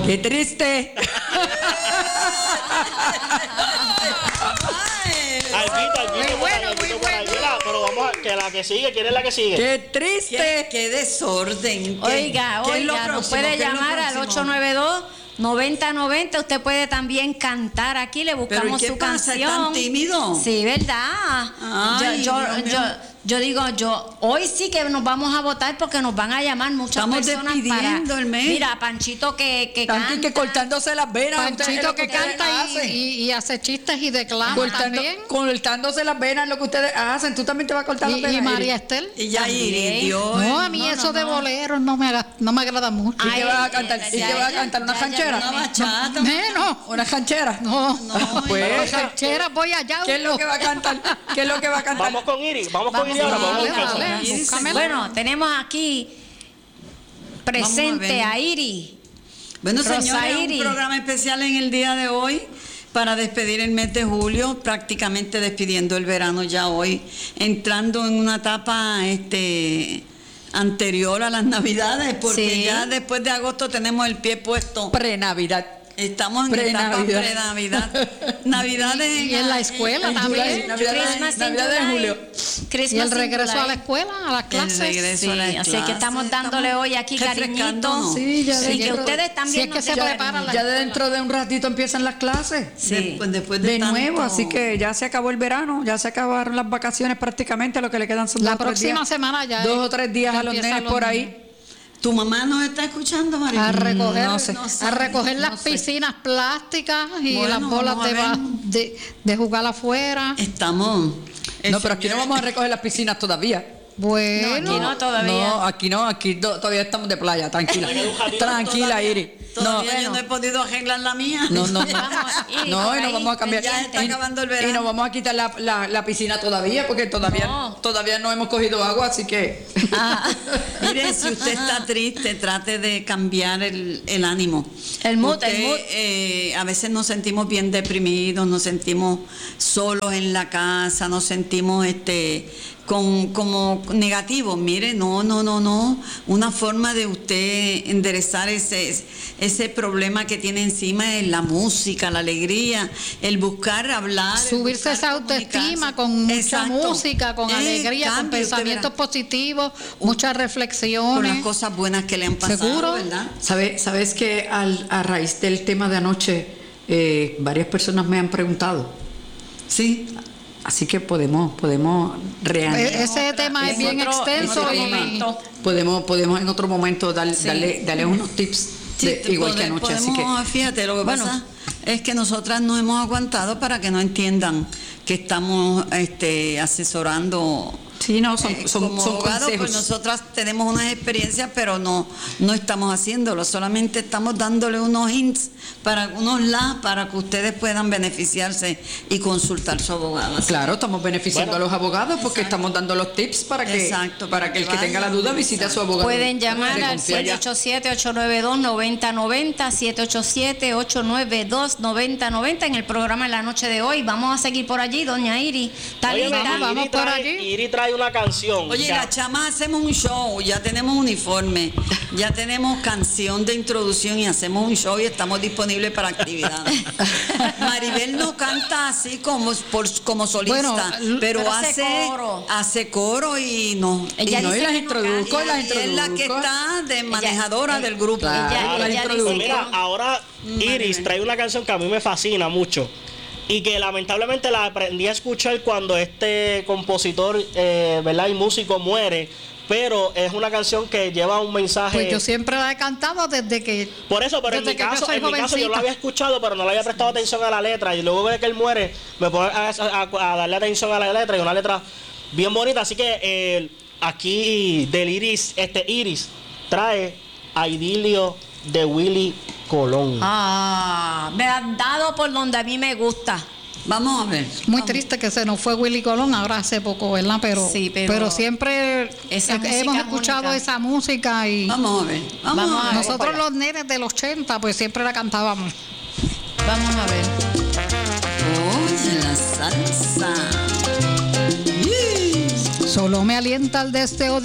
¡Qué triste! Muy bueno. Pero vamos a que la que sigue, ¿quién es la que sigue? ¡Qué triste! ¡Qué desorden! Oiga, nos puede llamar al 892-9090. Usted puede también cantar aquí, le buscamos su canción. ¿Es tan tímido? Sí, ¿verdad? Ay, Yo digo, hoy sí que nos vamos a votar porque nos van a llamar muchas Estamos personas despidiendo el mes. Mira, Panchito que canta. Que cortándose las venas. Panchito que canta y hace chistes y declama también. Cortándose las venas, lo que ustedes hacen. Tú también te vas a cortar las venas. Y María Estel. Y Yairi, Dios. No, a mí eso de boleros no me agrada mucho. ¿Y qué vas a cantar? ¿Y qué vas a cantar? ¿Una ranchera? Una bachata. Menos. ¿Una ranchera? No. Pues, Ranchera voy allá. ¿qué es lo que va a cantar? ¿Qué es lo que va a cantar? Vamos con Iris ahora. Bueno, tenemos aquí presente a Iris. Bueno, Rosa señores, Iris. un programa especial en el día de hoy para despedir el mes de julio, prácticamente despidiendo el verano ya hoy, entrando en una etapa anterior a las Navidades, porque Sí. ya después de agosto tenemos el pie puesto. Pre-Navidad. Estamos en etapa pre-Navidad. Navidades Y en la escuela también. Christmas in Navidad de July. julio. Christmas Y el in regreso July. a la escuela, a las clases. regreso a la Sí, así clase. que estamos dándole hoy aquí cariñito. Refrescándonos. Sí, ya Sí, que dentro- ustedes también si es que nos se den preparan cariño. las Ya de dentro de un ratito empiezan las clases. Sí. Después De tanto- nuevo, así que ya se acabó el verano, ya se acabaron las vacaciones prácticamente, lo que le quedan son La 2 o 3 próxima días. semana ya 2 o 3 días ya a los empiezan nenes los por ahí. niños. ¿Tu mamá nos está escuchando, María? A recoger, No sé. a recoger las piscinas plásticas y Bueno, las bolas vamos a de jugar afuera. Estamos. No, pero aquí no vamos a recoger las piscinas todavía. Bueno, Aquí no todavía. No, aquí todavía estamos de playa, tranquila. Tranquila, Iris. Todavía yo no he podido arreglar la mía. No, Vamos, Iris, y por nos ahí. vamos a cambiar. Ya está Y- acabando el verano. Y nos vamos a quitar la piscina todavía, porque todavía no hemos cogido agua, así que. Mire, si usted está triste, trate de cambiar el ánimo. El mood, Usted, el mood. a veces nos sentimos bien deprimidos, nos sentimos solos en la casa, nos sentimos como negativos. Mire, no. Una forma de usted enderezar ese problema que tiene encima es la música, la alegría, el buscar hablar. el subirse buscar esa autoestima comunicarse. con mucha Exacto. música, con alegría, con Cambie, usted pensamientos verá. positivos, muchas Con reflexiones. las cosas buenas que le han pasado, ¿Seguro? ¿verdad? ¿Sabes que a raíz del tema de anoche, varias personas me han preguntado? Sí. Así que podemos reanimar. Ese tema es bien extenso y Podemos en otro momento darle unos tips igual que anoche. Así que Fíjate, lo que pasa es que nosotras nos hemos aguantado para que no entiendan que estamos asesorando. sí, no, son Como abogados, consejos. pues nosotras tenemos unas experiencias, pero no estamos haciéndolo, solamente estamos dándole unos hints, para que ustedes puedan beneficiarse y consultar su abogado. Así Claro, estamos beneficiando a los abogados porque estamos dando los tips para que el que tenga la duda visite a su abogado. Pueden llamar de al confianza. 787-892-9090, 787-892-9090 en el programa en la noche de hoy. Vamos a seguir por allí, doña Iris. ¿Está Oye, lista? vamos por allí. Iri trae una canción. Oye, Ya. las chamas hacemos un show, ya tenemos uniforme, ya tenemos canción de introducción y hacemos un show y estamos disponibles para actividades. Maribel no canta así como solista, Bueno, pero pero hace hace coro y no. Ella Y dice las que no introduzco, canta. las Y es la que está de manejadora del grupo. Claro, Ella las dice introduzco. que- Mira, ahora Iris trae una canción que a mí me fascina mucho y que lamentablemente la aprendí a escuchar cuando este compositor, ¿verdad? Y músico muere, pero es una canción que lleva un mensaje. Pues yo siempre la he cantado desde que. Por eso, pero en desde mi que yo caso soy yo lo jovencita. había escuchado, pero no le había prestado atención a la letra. Y luego de que él muere, me pongo a darle atención a la letra, y una letra bien bonita. Así que aquí del Iris trae a Idilio de Willy Colón. Me han dado por donde a mí me gusta. Vamos a ver. Muy triste que se nos fue Willy Colón ahora hace poco, ¿verdad? Sí, pero siempre esa música hemos es escuchado única. esa música y Vamos a ver. Vamos a ver. nosotros los nenes del 80 pues siempre la cantábamos. Vamos a ver. Oye, la salsa. Solo me alienta el deseo